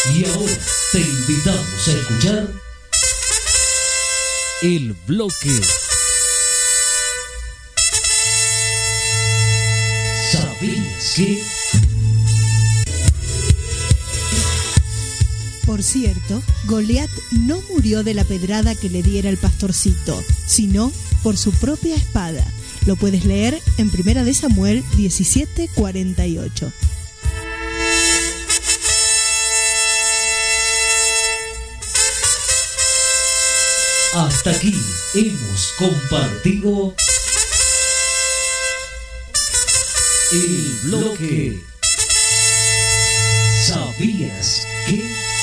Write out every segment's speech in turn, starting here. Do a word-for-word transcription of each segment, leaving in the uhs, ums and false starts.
Y ahora te invitamos a escuchar el bloque ¿Sabías que? Por cierto, Goliat no murió de la pedrada que le diera el pastorcito, sino por su propia espada. Lo puedes leer en Primera de Samuel diecisiete cuarenta y ocho. Hasta aquí hemos compartido el bloque ¿Sabías que?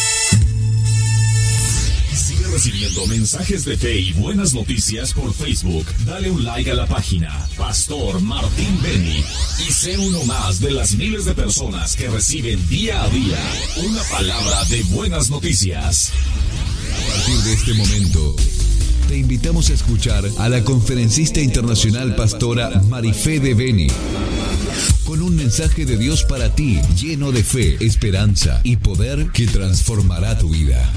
Sigue recibiendo mensajes de fe y buenas noticias por Facebook. Dale un like a la página Pastor Martín Beni y sé uno más de las miles de personas que reciben día a día una palabra de buenas noticias. A partir de este momento, te invitamos a escuchar a la conferencista internacional pastora Marifé de Beni, con un mensaje de Dios para ti, lleno de fe, esperanza y poder que transformará tu vida.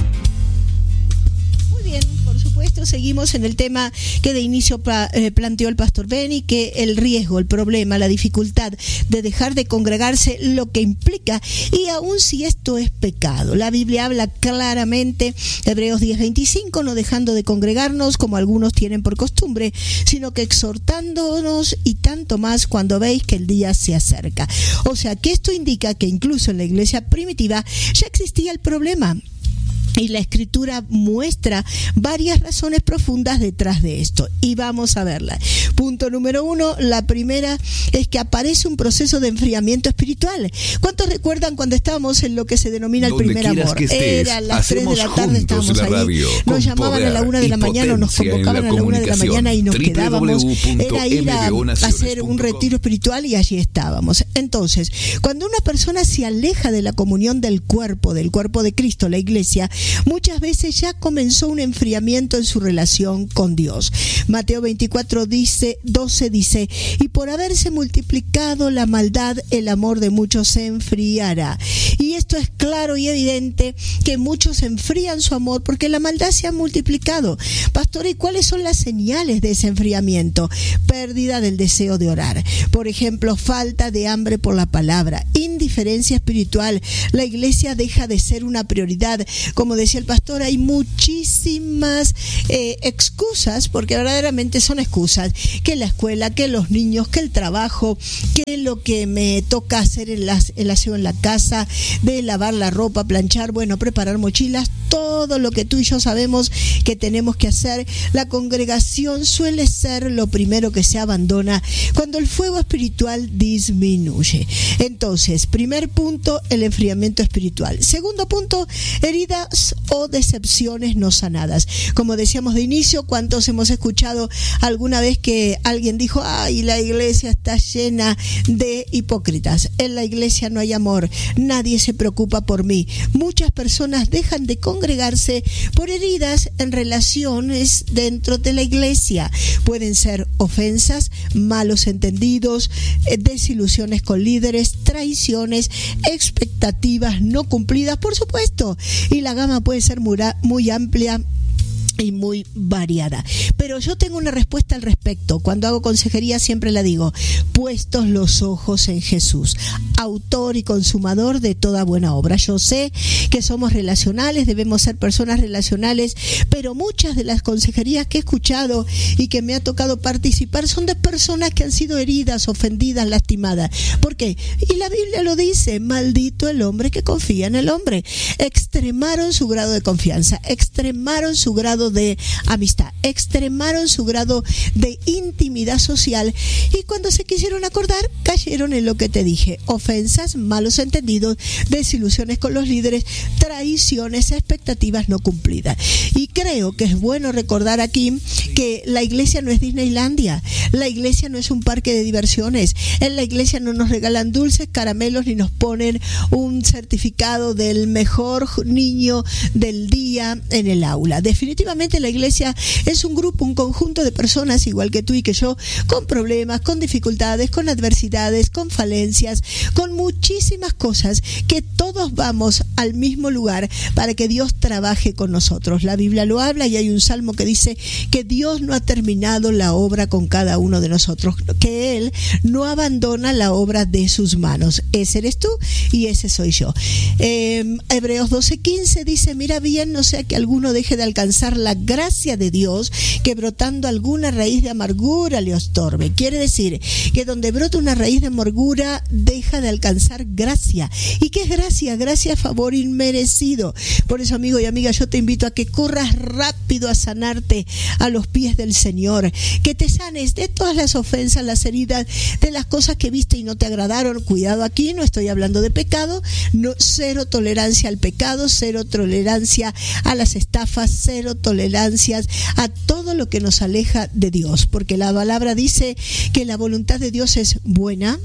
Muy bien, por supuesto, seguimos en el tema que de inicio pa, eh, planteó el pastor Beni, que el riesgo, el problema, la dificultad de dejar de congregarse, lo que implica, y aun si esto es pecado. La Biblia habla claramente, Hebreos diez veinticinco, no dejando de congregarnos como algunos tienen por costumbre, sino que exhortándonos, y tanto más cuando veis que el día se acerca. O sea que esto indica que incluso en la iglesia primitiva ya existía el problema. Y la Escritura muestra varias razones profundas detrás de esto. Y vamos a verla. Punto número uno. La primera es que aparece un proceso de enfriamiento espiritual. ¿Cuántos recuerdan cuando estábamos en lo que se denomina el Donde primer amor? Que estés, Era a las tres de la tarde, estábamos ahí. Radio, nos llamaban a la una de la mañana, o nos convocaban a la una de la mañana y nos quedábamos. Era ir a, a hacer un retiro espiritual y allí estábamos. Entonces, cuando una persona se aleja de la comunión del cuerpo, del cuerpo de Cristo, la iglesia, muchas veces ya comenzó un enfriamiento en su relación con Dios. Mateo veinticuatro dice, doce dice, y por haberse multiplicado la maldad, el amor de muchos se enfriará. Y esto es claro y evidente, que muchos enfrían su amor porque la maldad se ha multiplicado. Pastor, ¿y cuáles son las señales de ese enfriamiento? Pérdida del deseo de orar. Por ejemplo, falta de hambre por la palabra, indiferencia espiritual. La iglesia deja de ser una prioridad. Como decía el pastor, hay muchísimas eh, excusas, porque verdaderamente son excusas, que la escuela, que los niños, que el trabajo, que lo que me toca hacer en la, el aseo en la casa, de lavar la ropa, planchar, bueno, preparar mochilas, todo lo que tú y yo sabemos que tenemos que hacer. La congregación suele ser lo primero que se abandona cuando el fuego espiritual disminuye. Entonces, primer punto, el enfriamiento espiritual. Segundo punto, heridas o decepciones no sanadas. Como decíamos de inicio, ¿cuántos hemos escuchado alguna vez que alguien dijo, ay, la iglesia está llena de hipócritas, en la iglesia no hay amor, nadie se preocupa por mí? Muchas personas dejan de congregarse por heridas en relaciones dentro de la iglesia. Pueden ser ofensas, malos entendidos, desilusiones con líderes, traiciones, expectativas no cumplidas, por supuesto, y la gama puede ser muy, muy amplia y muy variada. Pero yo tengo una respuesta al respecto. Cuando hago consejería siempre la digo: puestos los ojos en Jesús, autor y consumador de toda buena obra. Yo sé que somos relacionales, debemos ser personas relacionales, pero muchas de las consejerías que he escuchado y que me ha tocado participar son de personas que han sido heridas, ofendidas, lastimadas. ¿Por qué? Y la Biblia lo dice: maldito el hombre que confía en el hombre. Extremaron su grado de confianza, extremaron su grado de amistad, extremaron su grado de intimidad social, y cuando se quisieron acordar cayeron en lo que te dije: ofensas, malos entendidos, desilusiones con los líderes, traiciones, expectativas no cumplidas. Y creo que es bueno recordar aquí que la iglesia no es Disneylandia, la iglesia no es un parque de diversiones, en la iglesia no nos regalan dulces, caramelos, ni nos ponen un certificado del mejor niño del día en el aula. Definitivamente definitivamente la iglesia es un grupo, un conjunto de personas igual que tú y que yo, con problemas, con dificultades, con adversidades, con falencias, con muchísimas cosas, que todos vamos al mismo lugar para que Dios trabaje con nosotros. La Biblia lo habla y hay un salmo que dice que Dios no ha terminado la obra con cada uno de nosotros, que Él no abandona la obra de sus manos. Ese eres tú y ese soy yo. Eh, Hebreos doce quince dice: mira bien, no sea que alguno deje de alcanzar la gracia de Dios, que brotando alguna raíz de amargura le estorbe. Quiere decir que donde brota una raíz de amargura deja de alcanzar gracia. ¿Y qué es gracia? Gracia es favor inmerecido. Por eso, amigo y amiga, yo te invito a que corras rápido a sanarte a los pies del Señor, que te sanes de todas las ofensas, las heridas, de las cosas que viste y no te agradaron. Cuidado, aquí no estoy hablando de pecado, no, cero tolerancia al pecado, cero tolerancia a las estafas, cero tolerancias a todo lo que nos aleja de Dios, porque la palabra dice que la voluntad de Dios es buena,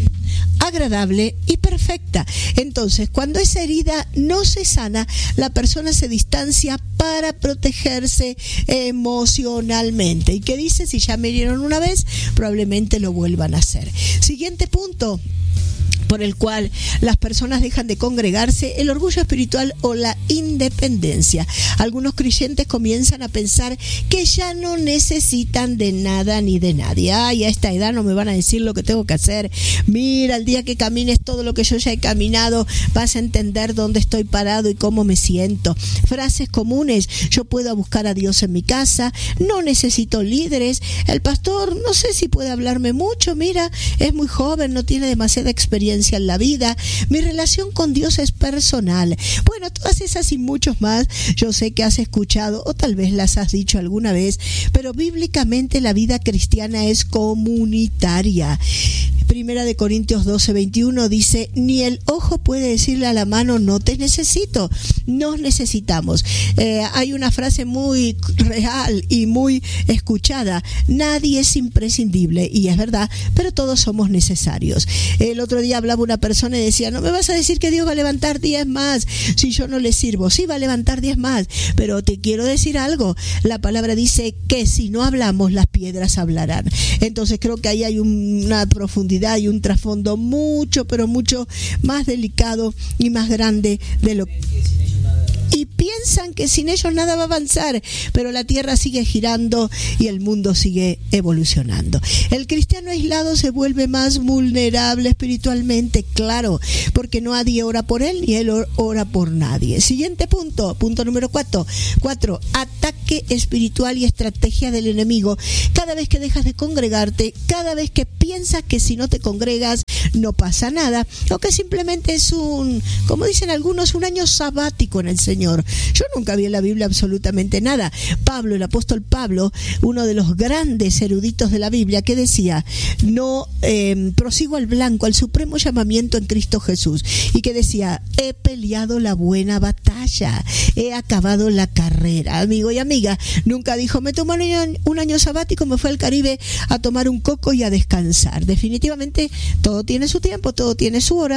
agradable y perfecta. Entonces, cuando esa herida no se sana, la persona se distancia para protegerse emocionalmente. ¿Y qué dice? Si ya me hirieron una vez, probablemente lo vuelvan a hacer. Siguiente punto por el cual las personas dejan de congregarse: el orgullo espiritual o la independencia. Algunos creyentes comienzan a pensar que ya no necesitan de nada ni de nadie. Ay, a esta edad no me van a decir lo que tengo que hacer. Mira, el día que camines todo lo que yo ya he caminado, vas a entender dónde estoy parado y cómo me siento. Frases comunes: yo puedo buscar a Dios en mi casa, no necesito líderes, el pastor no sé si puede hablarme mucho, mira, es muy joven, no tiene demasiada experiencia en la vida, mi relación con Dios es personal. Bueno, todas esas y muchos más, yo sé que has escuchado o tal vez las has dicho alguna vez, pero bíblicamente la vida cristiana es comunitaria. Primera de Corintios doce veintiuno dice: ni el ojo puede decirle a la mano no te necesito. Nos necesitamos. Eh, hay una frase muy real y muy escuchada: nadie es imprescindible, y es verdad, pero todos somos necesarios. El otro día hablaba una persona y decía: no me vas a decir que Dios va a levantar diez más si yo no le sirvo. Sí, va a levantar diez más, pero te quiero decir algo: la palabra dice que si no hablamos, las piedras hablarán. Entonces creo que ahí hay una profundidad y un trasfondo mucho, pero mucho más delicado y más grande de lo que... Y piensan que sin ellos nada va a avanzar, pero la tierra sigue girando y el mundo sigue evolucionando. El cristiano aislado se vuelve más vulnerable espiritualmente, claro, porque nadie ora por él ni él ora por nadie. Siguiente punto, punto número cuatro. Cuatro, ataque espiritual y estrategia del enemigo. Cada vez que dejas de congregarte, cada vez que piensas que si no te congregas no pasa nada, o que simplemente es un, como dicen algunos, un año sabático en el Señor. Yo nunca vi en la Biblia absolutamente nada. Pablo, el apóstol Pablo, uno de los grandes eruditos de la Biblia, que decía: no eh, prosigo al blanco, al supremo llamamiento en Cristo Jesús, y que decía: he peleado la buena batalla, he acabado la carrera. Amigo y amiga, nunca dijo: me tomé un año, un año sabático, me fue al Caribe a tomar un coco y a descansar. Definitivamente todo tiene su tiempo, todo tiene su hora.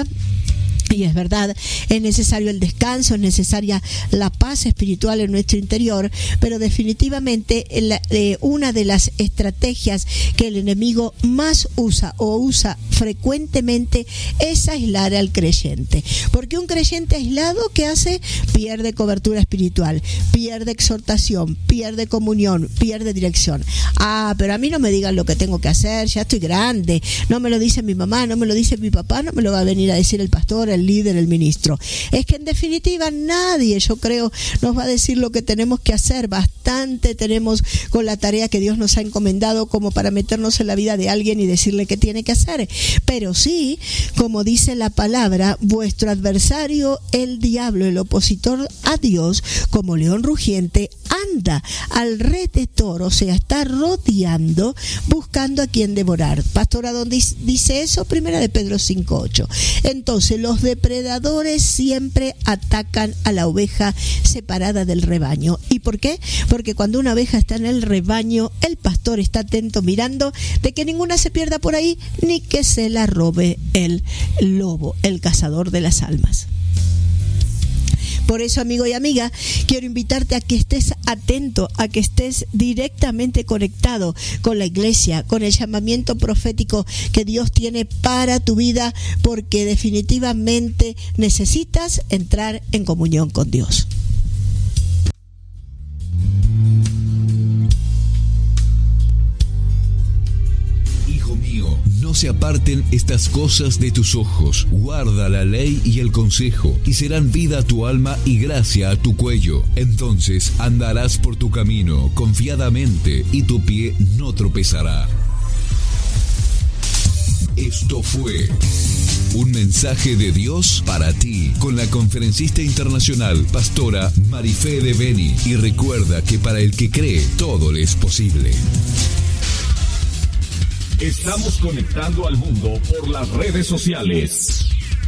Y es verdad, es necesario el descanso, es necesaria la paz espiritual en nuestro interior, pero definitivamente la, eh, una de las estrategias que el enemigo más usa o usa frecuentemente es aislar al creyente. Porque un creyente aislado, ¿qué hace? Pierde cobertura espiritual, pierde exhortación, pierde comunión, pierde dirección. Ah, pero a mí no me digan lo que tengo que hacer, ya estoy grande, no me lo dice mi mamá, no me lo dice mi papá, no me lo va a venir a decir el pastor, el líder, el ministro. Es que en definitiva nadie, yo creo, nos va a decir lo que tenemos que hacer. Bastante tenemos con la tarea que Dios nos ha encomendado como para meternos en la vida de alguien y decirle qué tiene que hacer. Pero sí, como dice la palabra, vuestro adversario, el diablo, el opositor a Dios, como león rugiente, anda alrededor, o sea, está rodeando, buscando a quien devorar. Pastora, ¿dónde dice eso? Primera de Pedro cinco ocho. Entonces, los depredadores siempre atacan a la oveja separada del rebaño. ¿Y por qué? Porque cuando una oveja está en el rebaño, el pastor está atento mirando de que ninguna se pierda por ahí, ni que se la robe el lobo, el cazador de las almas. Por eso, amigo y amiga, quiero invitarte a que estés atento, a que estés directamente conectado con la iglesia, con el llamamiento profético que Dios tiene para tu vida, porque definitivamente necesitas entrar en comunión con Dios. No se aparten estas cosas de tus ojos. Guarda la ley y el consejo, y serán vida a tu alma y gracia a tu cuello. Entonces andarás por tu camino confiadamente, y tu pie no tropezará. Esto fue un mensaje de Dios para ti, con la conferencista internacional, pastora Marifé de Beni. Y recuerda que para el que cree, todo le es posible. Estamos conectando al mundo por las redes sociales.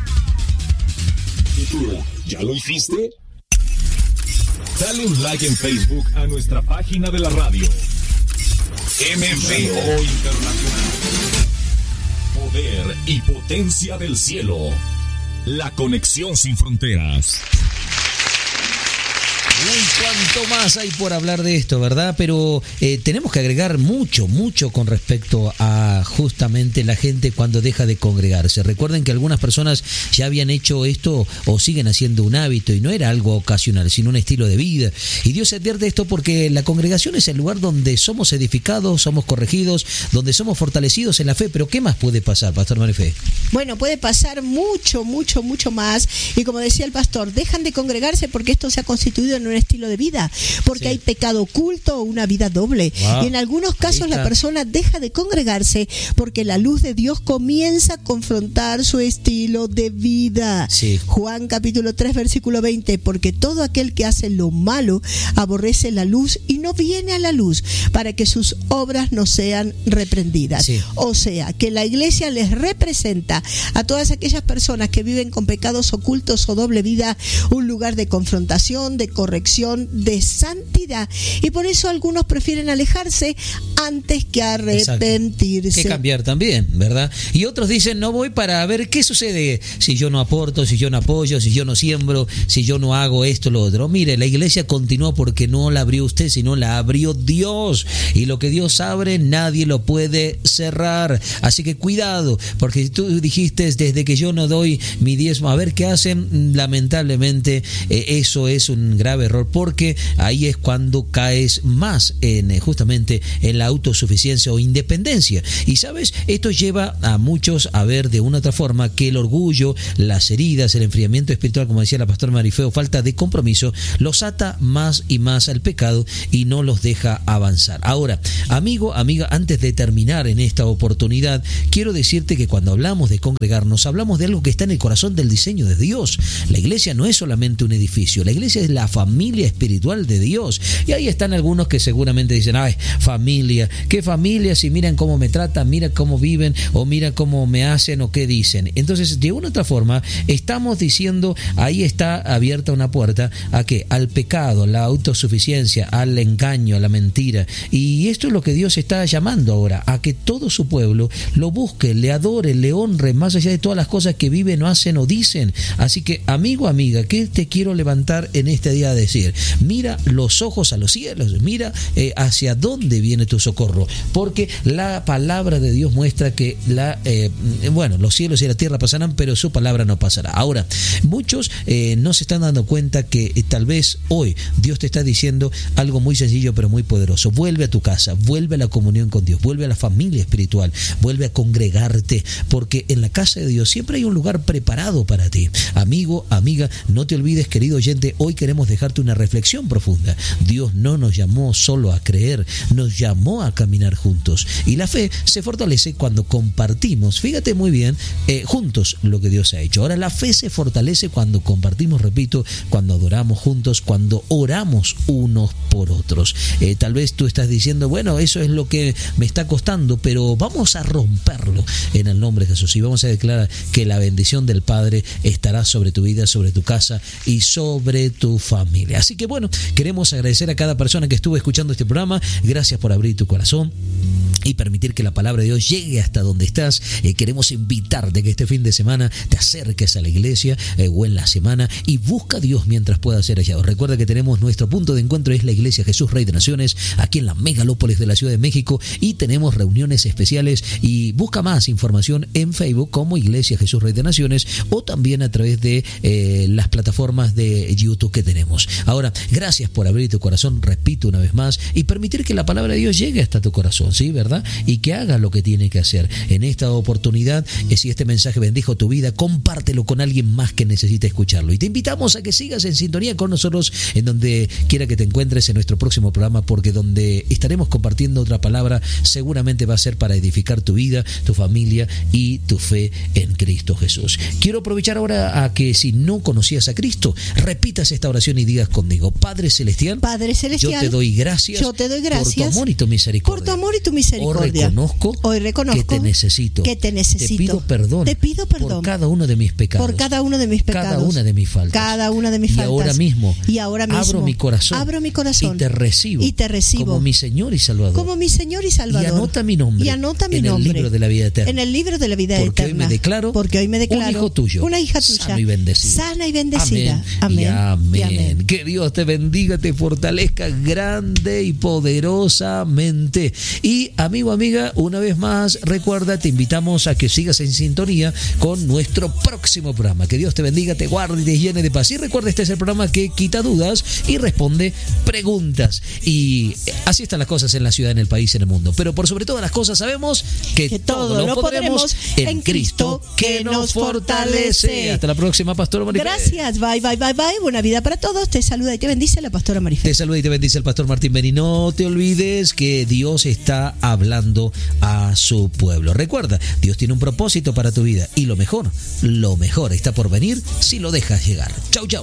¿Y tú ya lo hiciste? Dale un like en Facebook a nuestra página de la radio. M V O Internacional. Poder y potencia del cielo. La conexión sin fronteras. Uy, cuánto más hay por hablar de esto, ¿verdad? Pero eh, tenemos que agregar mucho, mucho con respecto a justamente la gente cuando deja de congregarse. Recuerden que algunas personas ya habían hecho esto o siguen haciendo un hábito, y no era algo ocasional, sino un estilo de vida. Y Dios advierte esto porque la congregación es el lugar donde somos edificados, somos corregidos, donde somos fortalecidos en la fe. Pero ¿qué más puede pasar, Pastor Marifé? Bueno, puede pasar mucho, mucho, mucho más. Y como decía el pastor, dejan de congregarse porque esto se ha constituido en un estilo de vida, porque sí. hay pecado oculto o una vida doble. Wow. Y en algunos casos la persona deja de congregarse porque la luz de Dios comienza a confrontar su estilo de vida. Sí. Juan capítulo tres versículo veinte, porque todo aquel que hace lo malo aborrece la luz y no viene a la luz para que sus obras no sean reprendidas. Sí. O sea, que la iglesia les representa a todas aquellas personas que viven con pecados ocultos o doble vida un lugar de confrontación, de corrección, de santidad, y por eso algunos prefieren alejarse antes que arrepentirse. Exacto. Que cambiar también, ¿verdad? Y otros dicen, no voy para ver qué sucede si yo no aporto, si yo no apoyo, si yo no siembro, si yo no hago esto, lo otro. Mire, la iglesia continúa porque no la abrió usted, sino la abrió Dios, y lo que Dios abre nadie lo puede cerrar. Así que cuidado, porque si tú dijiste, desde que yo no doy mi diezmo, a ver qué hacen, lamentablemente eh, eso es un grave error, porque ahí es cuando caes más en justamente en la autosuficiencia o independencia. Y sabes, esto lleva a muchos a ver de una u otra forma que el orgullo, las heridas, el enfriamiento espiritual, como decía la pastora Marifé, o falta de compromiso, los ata más y más al pecado y no los deja avanzar. Ahora, amigo, amiga, antes de terminar en esta oportunidad, quiero decirte que cuando hablamos de congregarnos, hablamos de algo que está en el corazón del diseño de Dios. La iglesia no es solamente un edificio, la iglesia es la familia familia espiritual de Dios. Y ahí están algunos que seguramente dicen, ay, familia, ¿qué familia? Si miran cómo me tratan, mira cómo viven, o mira cómo me hacen, o qué dicen. Entonces, de una u otra forma, estamos diciendo, ahí está abierta una puerta a ¿qué? Al pecado, la autosuficiencia, al engaño, a la mentira. Y esto es lo que Dios está llamando ahora, a que todo su pueblo lo busque, le adore, le honre, más allá de todas las cosas que viven o hacen o dicen. Así que, amigo, amiga, ¿qué te quiero levantar en este día? De decir, mira los ojos a los cielos, mira eh, hacia dónde viene tu socorro, porque la palabra de Dios muestra que la eh, bueno, los cielos y la tierra pasarán, pero su palabra no pasará. Ahora, muchos eh, no se están dando cuenta que eh, tal vez hoy Dios te está diciendo algo muy sencillo pero muy poderoso. Vuelve a tu casa, vuelve a la comunión con Dios, vuelve a la familia espiritual, vuelve a congregarte, porque en la casa de Dios siempre hay un lugar preparado para ti. Amigo, amiga, no te olvides, querido oyente, hoy queremos dejarte una reflexión profunda. Dios no nos llamó solo a creer, nos llamó a caminar juntos. Y la fe se fortalece cuando compartimos, fíjate muy bien, eh, juntos lo que Dios ha hecho. Ahora, la fe se fortalece cuando compartimos, repito, cuando adoramos juntos, cuando oramos unos por otros. Eh, tal vez tú estás diciendo, bueno, eso es lo que me está costando, pero vamos a romperlo en el nombre de Jesús y vamos a declarar que la bendición del Padre estará sobre tu vida, sobre tu casa y sobre tu familia. familia. Así que bueno, queremos agradecer a cada persona que estuvo escuchando este programa. Gracias por abrir tu corazón y permitir que la palabra de Dios llegue hasta donde estás. Eh, queremos invitarte que este fin de semana te acerques a la iglesia eh, o en la semana y busca a Dios mientras pueda ser hallado. Recuerda que tenemos nuestro punto de encuentro, es la Iglesia Jesús Rey de Naciones, aquí en la megalópolis de la Ciudad de México, y tenemos reuniones especiales. Y busca más información en Facebook como Iglesia Jesús Rey de Naciones, o también a través de eh, las plataformas de YouTube que tenemos. Ahora, gracias por abrir tu corazón, repito una vez más, y permitir que la palabra de Dios llegue hasta tu corazón, ¿sí? ¿Verdad? Y que haga lo que tiene que hacer. En esta oportunidad, eh, si este mensaje bendijo tu vida, compártelo con alguien más que necesite escucharlo. Y te invitamos a que sigas en sintonía con nosotros en donde quiera que te encuentres en nuestro próximo programa, porque donde estaremos compartiendo otra palabra seguramente va a ser para edificar tu vida, tu familia y tu fe en Cristo Jesús. Quiero aprovechar ahora a que, si no conocías a Cristo, repitas esta oración y digas conmigo: Padre Celestial, Padre Celestial, yo te doy gracias, yo te doy gracias por tu amor y tu misericordia. Por tu amor y tu misericordia. Hoy reconozco, Hoy reconozco que te necesito. Que te necesito. Te pido perdón. Te pido perdón por cada uno de mis pecados. Por cada uno de mis pecados. Cada una de mis faltas. Cada una de mis y faltas. Ahora mismo. Y ahora mismo. Abro mi corazón. Abro mi corazón. Y te recibo. Y te recibo. Como mi Señor y Salvador. Como mi Señor y Salvador. Y anota mi nombre. Y anota mi en nombre. el libro de la vida eterna. En el libro de la vida porque eterna. Hoy me declaro. Porque hoy me declaro. Un hijo tuyo. Una hija tuya. Sano y bendecido. Sana y bendecida. Amén. Amén. Y amén. Y amén. Que Dios te bendiga, te fortalezca grande y poderosamente. Y amigo, amiga, una vez más, recuerda, te invitamos a que sigas en sintonía con nuestro próximo programa. Que Dios te bendiga, te guarde y te llene de paz. Y recuerda, este es el programa que quita dudas y responde preguntas. Y así están las cosas en la ciudad, en el país, en el mundo. Pero por sobre todas las cosas sabemos que, que todo, todo lo podremos en Cristo que nos fortalece. Hasta la próxima, Pastora Marifé. Gracias, bye, bye, bye, bye. Buena vida para todos. Te saluda y te bendice la Pastora Marifé. Te saluda y te bendice el Pastor Martín Beni. No te olvides que Dios está hablando a su pueblo. Recuerda, Dios tiene un propósito para tu vida, y lo mejor, lo mejor está por venir si lo dejas llegar. Chau, chau.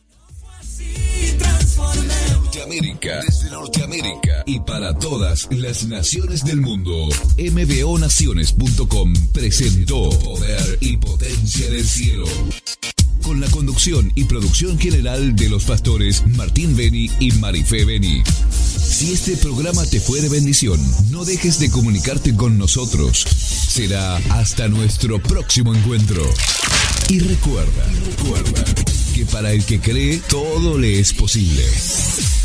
Norteamérica, desde Norteamérica y para todas las naciones del mundo, m b o naciones punto com presentó Poder y Potencia del Cielo, con la conducción y producción general de los pastores Martín Beni y Marifé Beni. Si este programa te fue de bendición, no dejes de comunicarte con nosotros. Será hasta nuestro próximo encuentro. Y recuerda, recuerda que para el que cree, todo le es posible.